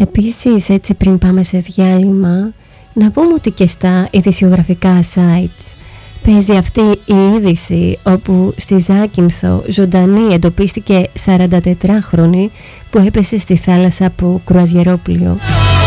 Επίσης, έτσι πριν πάμε σε διάλειμμα, να πούμε ότι και στα ειδησιογραφικά sites παίζει αυτή η είδηση όπου στη Ζάκυνθο ζωντανή εντοπίστηκε 44χρονη που έπεσε στη θάλασσα από κρουαζιερόπλοιο.